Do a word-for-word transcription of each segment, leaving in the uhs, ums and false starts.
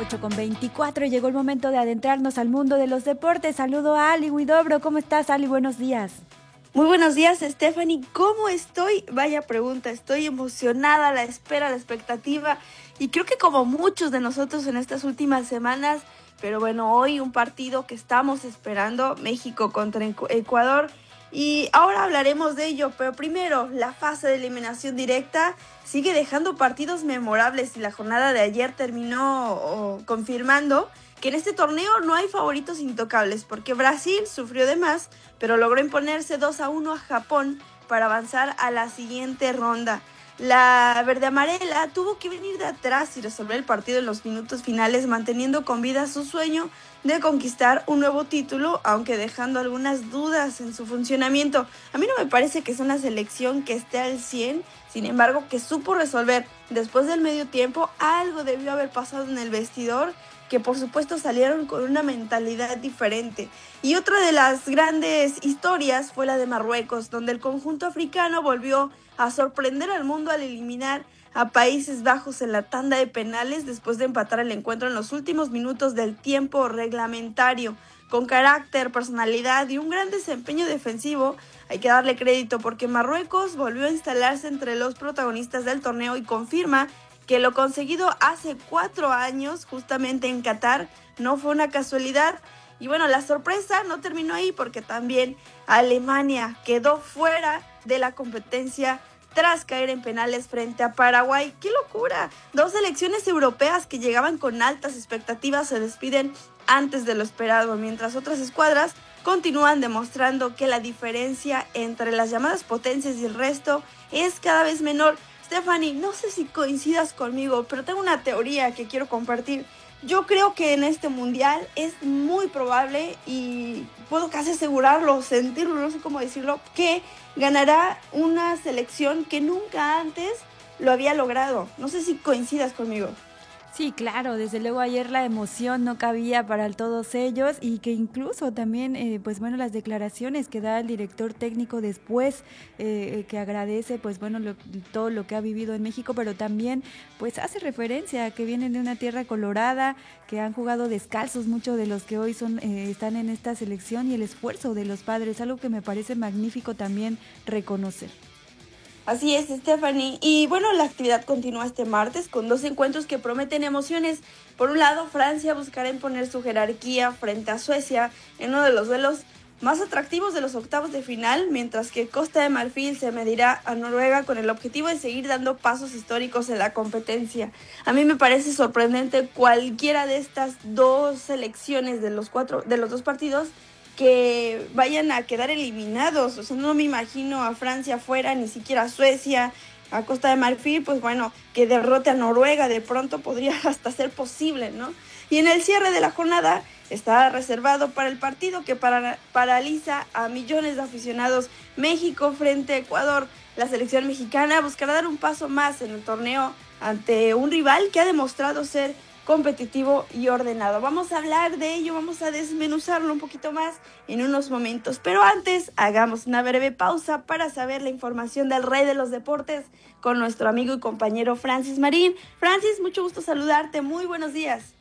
ocho con veinticuatro, llegó el momento de adentrarnos al mundo de los deportes. Saludo a Ali Huidobro. ¿Cómo estás, Ali? Buenos días. Muy buenos días, Stephanie. ¿Cómo estoy? Vaya pregunta. Estoy emocionada, a la espera, a la expectativa. Y creo que como muchos de nosotros en estas últimas semanas, pero bueno, hoy un partido que estamos esperando, México contra Ecuador. Y ahora hablaremos de ello, pero primero, la fase de eliminación directa sigue dejando partidos memorables y la jornada de ayer terminó oh, confirmando que en este torneo no hay favoritos intocables, porque Brasil sufrió de más, pero logró imponerse dos a uno a Japón para avanzar a la siguiente ronda. La verde amarela tuvo que venir de atrás y resolver el partido en los minutos finales, manteniendo con vida su sueño de conquistar un nuevo título, aunque dejando algunas dudas en su funcionamiento. A mí no me parece que es una selección que esté al cien, sin embargo que supo resolver. Después del medio tiempo algo debió haber pasado en el vestidor, que por supuesto salieron con una mentalidad diferente. Y otra de las grandes historias fue la de Marruecos, donde el conjunto africano volvió a sorprender al mundo al eliminar a Países Bajos en la tanda de penales después de empatar el encuentro en los últimos minutos del tiempo reglamentario. Con carácter, personalidad y un gran desempeño defensivo, hay que darle crédito porque Marruecos volvió a instalarse entre los protagonistas del torneo y confirma que lo conseguido hace cuatro años, justamente en Qatar, no fue una casualidad. Y bueno, la sorpresa no terminó ahí porque también Alemania quedó fuera de la competencia tras caer en penales frente a Paraguay. ¡Qué locura! Dos selecciones europeas que llegaban con altas expectativas se despiden antes de lo esperado, mientras otras escuadras continúan demostrando que la diferencia entre las llamadas potencias y el resto es cada vez menor. Stephanie, no sé si coincidas conmigo, pero tengo una teoría que quiero compartir. Yo creo que en este mundial es muy probable, y puedo casi asegurarlo, sentirlo, no sé cómo decirlo, que ganará una selección que nunca antes lo había logrado. No sé si coincidas conmigo. Sí, claro, desde luego ayer la emoción no cabía para todos ellos y que incluso también, eh, pues bueno, las declaraciones que da el director técnico después, eh, que agradece, pues bueno, lo, todo lo que ha vivido en México, pero también pues hace referencia a que vienen de una tierra colorada, que han jugado descalzos muchos de los que hoy son eh, están en esta selección, y el esfuerzo de los padres, algo que me parece magnífico también reconocer. Así es, Stephanie. Y bueno, la actividad continúa este martes con dos encuentros que prometen emociones. Por un lado, Francia buscará imponer su jerarquía frente a Suecia en uno de los duelos más atractivos de los octavos de final, mientras que Costa de Marfil se medirá a Noruega con el objetivo de seguir dando pasos históricos en la competencia. A mí me parece sorprendente cualquiera de estas dos selecciones de los cuatro, de los dos partidos, que vayan a quedar eliminados. O sea, no me imagino a Francia fuera, ni siquiera a Suecia, a Costa de Marfil, pues bueno, que derrote a Noruega, de pronto podría hasta ser posible, ¿no? Y en el cierre de la jornada está reservado para el partido que para, paraliza a millones de aficionados, México frente a Ecuador. La selección mexicana buscará dar un paso más en el torneo ante un rival que ha demostrado ser competitivo y ordenado. Vamos a hablar de ello, vamos a desmenuzarlo un poquito más en unos momentos, pero antes hagamos una breve pausa para saber la información del rey de los deportes con nuestro amigo y compañero Francis Marín. Francis, mucho gusto saludarte, muy buenos días.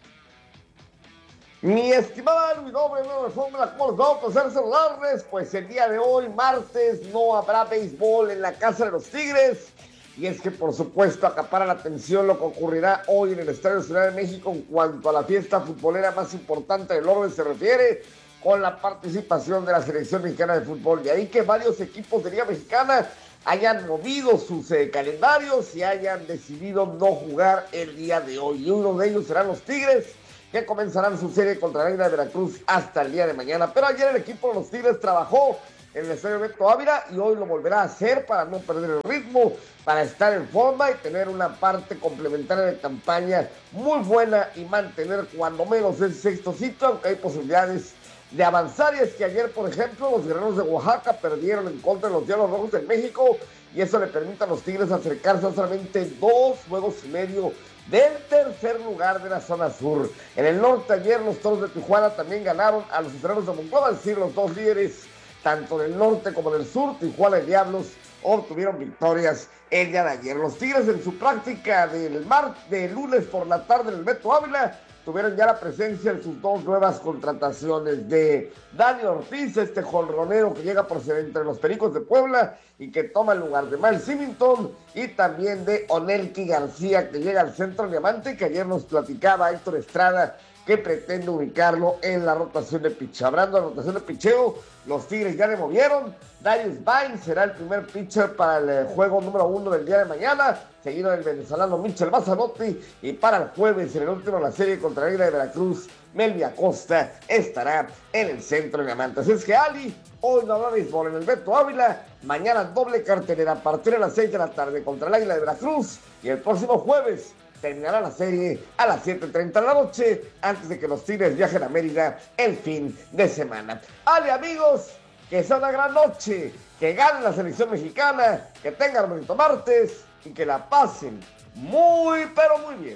Mi estimada Luis Nobre, nueva fórmula, ¿cómo les va a pasar saludarles? Pues el día de hoy, martes, no habrá béisbol en la casa de los Tigres. Y es que, por supuesto, acapara la atención lo que ocurrirá hoy en el Estadio Ciudad de México en cuanto a la fiesta futbolera más importante del orden se refiere, con la participación de la selección mexicana de fútbol. Y ahí que varios equipos de Liga Mexicana hayan movido sus eh, calendarios y hayan decidido no jugar el día de hoy. Y uno de ellos serán los Tigres, que comenzarán su serie contra la Águila de Veracruz hasta el día de mañana. Pero ayer el equipo de los Tigres trabajó en el estadio Beto Ávila y hoy lo volverá a hacer para no perder el ritmo, para estar en forma y tener una parte complementaria de campaña muy buena y mantener cuando menos ese sexto sitio, aunque hay posibilidades de avanzar. Y es que ayer, por ejemplo, los guerreros de Oaxaca perdieron en contra de los Diablos Rojos de México y eso le permite a los Tigres acercarse a solamente dos juegos y medio del tercer lugar de la zona sur. En el norte ayer los Toros de Tijuana también ganaron a los Guerreros de Monclova, es decir, los dos líderes tanto del norte como del sur, Tijuana y Diablos, obtuvieron victorias el día de ayer. Los Tigres en su práctica del mar, de lunes por la tarde en el Beto Ávila tuvieron ya la presencia en sus dos nuevas contrataciones de Dani Ortiz, este jonronero que llega procedente de los Pericos de Puebla y que toma el lugar de Miles Symington, y también de Onelki García, que llega al Centro Diamante, que ayer nos platicaba Héctor Estrada que pretende ubicarlo en la rotación de picheo. Hablando de rotación de picheo, los Tigres ya le movieron. Darius Vine será el primer pitcher para el eh, juego número uno del día de mañana, seguido del venezolano Michel Bassanotti, y para el jueves, en el último de la serie contra la Isla de Veracruz, Melvin Acosta estará en el Centro Diamante. Así es que, Ali, hoy no habrá béisbol en el Beto Ávila, mañana doble cartelera a partir de las seis de la tarde contra el Águila de Veracruz, y el próximo jueves terminará la serie a las siete treinta de la noche, antes de que los Tigres viajen a Mérida el fin de semana. Ale, amigos, que sea una gran noche, que gane la selección mexicana, que tengan un bonito martes y que la pasen muy, pero muy bien.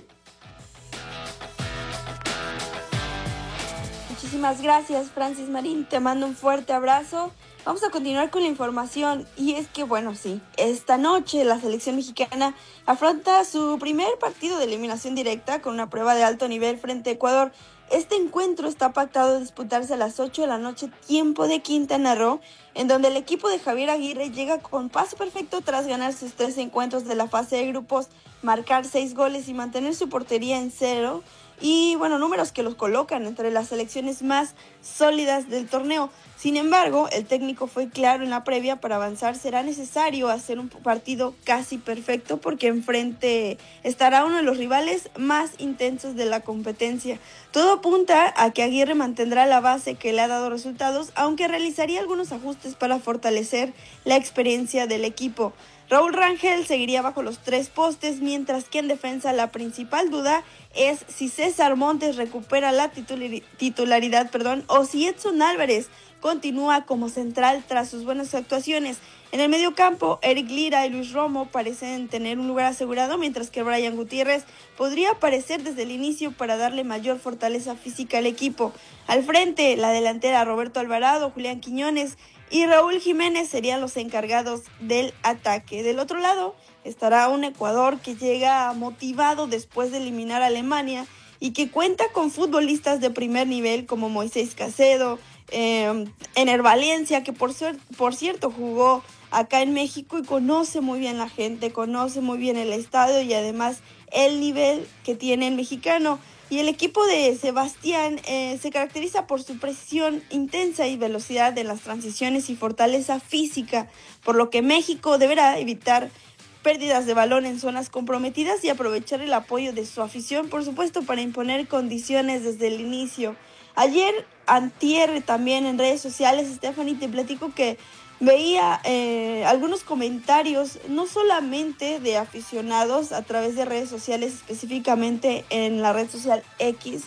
Muchísimas gracias, Francis Marín, te mando un fuerte abrazo. Vamos a continuar con la información, y es que, bueno, sí, esta noche la selección mexicana afronta su primer partido de eliminación directa con una prueba de alto nivel frente a Ecuador. Este encuentro está pactado a disputarse a las ocho de la noche, tiempo de Quintana Roo, en donde el equipo de Javier Aguirre llega con paso perfecto tras ganar sus tres encuentros de la fase de grupos, marcar seis goles y mantener su portería en cero. Y bueno, números que los colocan entre las selecciones más sólidas del torneo. Sin embargo, el técnico fue claro en la previa: para avanzar será necesario hacer un partido casi perfecto, porque enfrente estará uno de los rivales más intensos de la competencia. Todo apunta a que Aguirre mantendrá la base que le ha dado resultados, aunque realizaría algunos ajustes para fortalecer la experiencia del equipo. Raúl Rangel seguiría bajo los tres postes, mientras que en defensa la principal duda es si César Montes recupera la titularidad, perdón, o si Edson Álvarez continúa como central tras sus buenas actuaciones. En el mediocampo, Eric Lira y Luis Romo parecen tener un lugar asegurado, mientras que Brian Gutiérrez podría aparecer desde el inicio para darle mayor fortaleza física al equipo. Al frente, la delantera Roberto Alvarado, Julián Quiñones y Raúl Jiménez serían los encargados del ataque. Del otro lado estará un Ecuador que llega motivado después de eliminar a Alemania y que cuenta con futbolistas de primer nivel como Moisés Casedo, eh, Ener Valencia, que por, suer- por cierto jugó acá en México y conoce muy bien la gente, conoce muy bien el estadio y además el nivel que tiene el mexicano. Y el equipo de Sebastián eh, se caracteriza por su precisión intensa y velocidad en las transiciones y fortaleza física, por lo que México deberá evitar pérdidas de balón en zonas comprometidas y aprovechar el apoyo de su afición, por supuesto, para imponer condiciones desde el inicio. Ayer, antier, también en redes sociales, Stephanie, te platico que veía eh, algunos comentarios, no solamente de aficionados a través de redes sociales, específicamente en la red social X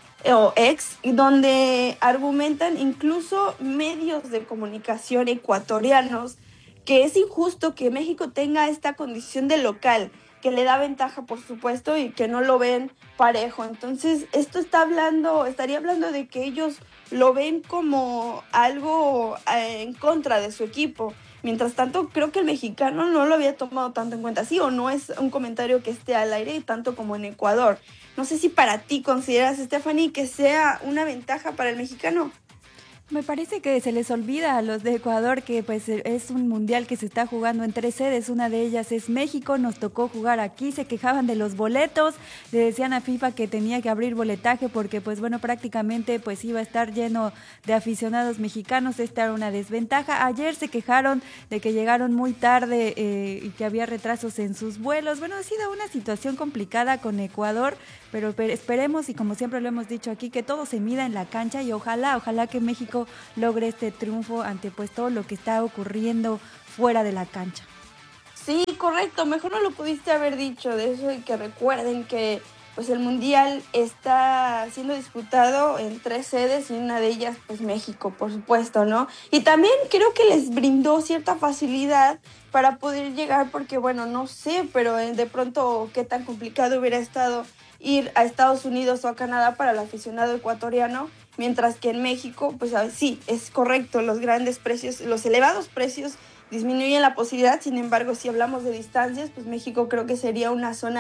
o X, donde argumentan incluso medios de comunicación ecuatorianos que es injusto que México tenga esta condición de local, que le da ventaja, por supuesto, y que no lo ven parejo. Entonces, esto está hablando, estaría hablando de que ellos lo ven como algo eh, en contra de su equipo. Mientras tanto, creo que el mexicano no lo había tomado tanto en cuenta, ¿sí? O no es un comentario que esté al aire tanto como en Ecuador. No sé si para ti consideras, Stephanie, que sea una ventaja para el mexicano. Me parece que se les olvida a los de Ecuador que pues es un mundial que se está jugando en tres sedes, una de ellas es México, nos tocó jugar aquí, se quejaban de los boletos, le decían a FIFA que tenía que abrir boletaje porque pues bueno, prácticamente pues iba a estar lleno de aficionados mexicanos, esta era una desventaja. Ayer se quejaron de que llegaron muy tarde eh, y que había retrasos en sus vuelos. Bueno, ha sido una situación complicada con Ecuador, pero esperemos, y como siempre lo hemos dicho aquí, que todo se mida en la cancha y ojalá, ojalá que México logre este triunfo ante pues todo lo que está ocurriendo fuera de la cancha. Sí, correcto, mejor no lo pudiste haber dicho de eso, y que recuerden que pues el mundial está siendo disputado en tres sedes y una de ellas pues México, por supuesto, ¿no? Y también creo que les brindó cierta facilidad para poder llegar, porque bueno, no sé, pero de pronto qué tan complicado hubiera estado ir a Estados Unidos o a Canadá para el aficionado ecuatoriano, mientras que en México, pues sí, es correcto, los grandes precios, los elevados precios disminuyen la posibilidad. Sin embargo, si hablamos de distancias, pues México creo que sería una zona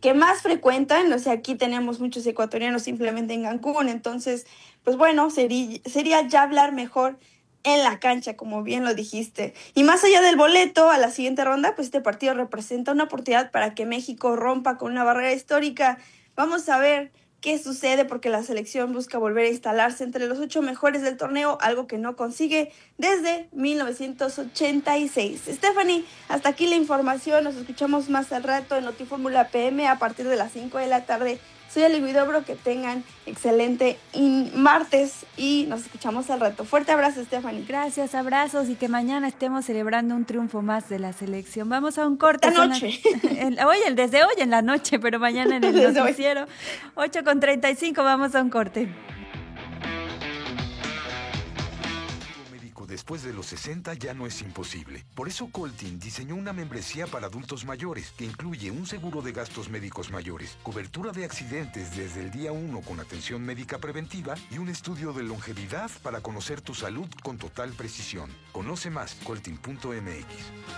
que más frecuentan. O sea, aquí tenemos muchos ecuatorianos simplemente en Cancún, entonces, pues bueno, sería, sería ya hablar mejor en la cancha, como bien lo dijiste. Y más allá del boleto a la siguiente ronda, pues este partido representa una oportunidad para que México rompa con una barrera histórica. Vamos a ver qué sucede, porque la selección busca volver a instalarse entre los ocho mejores del torneo, algo que no consigue desde mil novecientos ochenta y seis. Stephanie, hasta aquí la información. Nos escuchamos más al rato en Notifórmula P M a partir de las cinco de la tarde. Soy Ali Guidobro, que tengan excelente martes y nos escuchamos al rato. Fuerte abrazo, Stephanie. Gracias, abrazos, y que mañana estemos celebrando un triunfo más de la selección. Vamos a un corte. Esta noche. La, hoy, el desde hoy en la noche, pero mañana en el noticiero. ocho con treinta y cinco, vamos a un corte. Después de los sesenta ya no es imposible. Por eso Coltin diseñó una membresía para adultos mayores que incluye un seguro de gastos médicos mayores, cobertura de accidentes desde el día uno con atención médica preventiva y un estudio de longevidad para conocer tu salud con total precisión. Conoce más, coltin punto m x.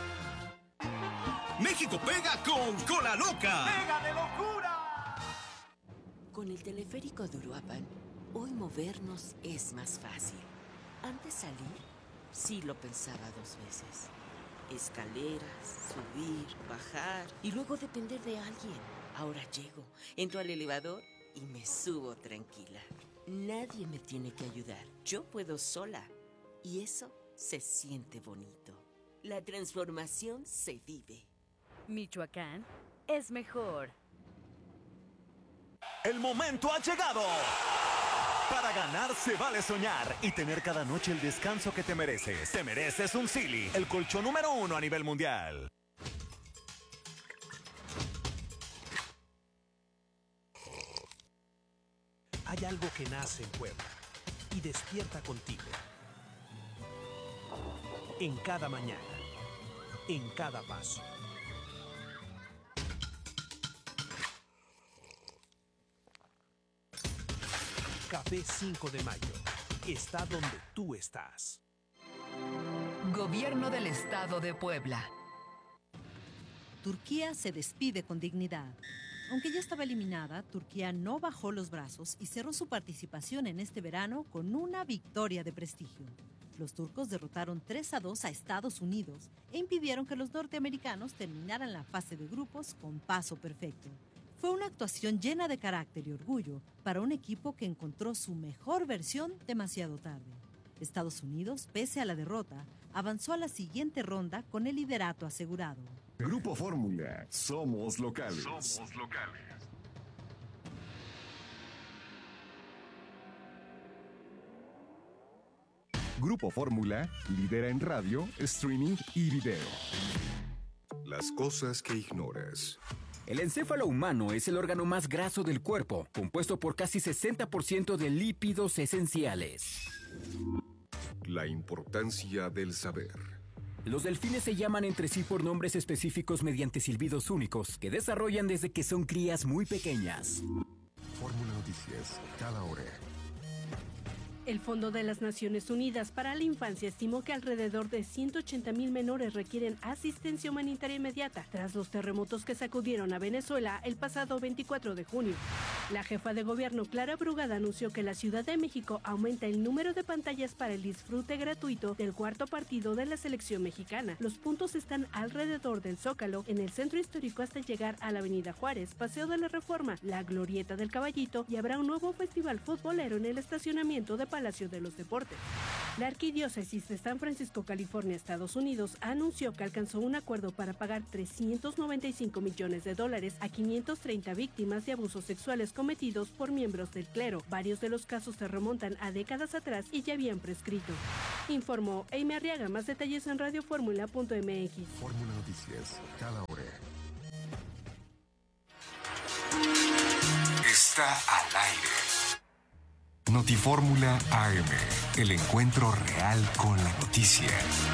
México pega con Cola Loca. ¡Pega de locura! Con el teleférico de Uruapan, hoy movernos es más fácil. Antes salir, sí lo pensaba dos veces. Escaleras, subir, bajar y luego depender de alguien. Ahora llego, entro al elevador y me subo tranquila. Nadie me tiene que ayudar. Yo puedo sola. Y eso se siente bonito. La transformación se vive. Michoacán es mejor. El momento ha llegado. Para ganar se vale soñar y tener cada noche el descanso que te mereces. Te mereces un Silly, el colchón número uno a nivel mundial. Hay algo que nace en Puebla y despierta contigo. En cada mañana, en cada paso. Café cinco de mayo. Está donde tú estás. Gobierno del Estado de Puebla. Turquía se despide con dignidad. Aunque ya estaba eliminada, Turquía no bajó los brazos y cerró su participación en este verano con una victoria de prestigio. Los turcos derrotaron tres a dos a Estados Unidos e impidieron que los norteamericanos terminaran la fase de grupos con paso perfecto. Fue una actuación llena de carácter y orgullo para un equipo que encontró su mejor versión demasiado tarde. Estados Unidos, pese a la derrota, avanzó a la siguiente ronda con el liderato asegurado. Grupo Fórmula, somos locales. Somos locales. Grupo Fórmula lidera en radio, streaming y video. Las cosas que ignoras. El encéfalo humano es el órgano más graso del cuerpo, compuesto por casi sesenta por ciento de lípidos esenciales. La importancia del saber. Los delfines se llaman entre sí por nombres específicos mediante silbidos únicos que desarrollan desde que son crías muy pequeñas. Fórmula Noticias, cada hora. El Fondo de las Naciones Unidas para la Infancia estimó que alrededor de ciento ochenta mil menores requieren asistencia humanitaria inmediata tras los terremotos que sacudieron a Venezuela el pasado veinticuatro de junio. La jefa de gobierno, Clara Brugada, anunció que la Ciudad de México aumenta el número de pantallas para el disfrute gratuito del cuarto partido de la selección mexicana. Los puntos están alrededor del Zócalo, en el centro histórico hasta llegar a la Avenida Juárez, Paseo de la Reforma, la Glorieta del Caballito, y habrá un nuevo festival futbolero en el estacionamiento de Palacio de los Deportes. La Arquidiócesis de San Francisco, California, Estados Unidos, anunció que alcanzó un acuerdo para pagar trescientos noventa y cinco millones de dólares a quinientas treinta víctimas de abusos sexuales cometidos por miembros del clero. Varios de los casos se remontan a décadas atrás y ya habían prescrito. Informó Amy Arriaga. Más detalles en radio fórmula punto m x. Fórmula Noticias, cada hora. Está al aire. Notifórmula A M, el encuentro real con la noticia.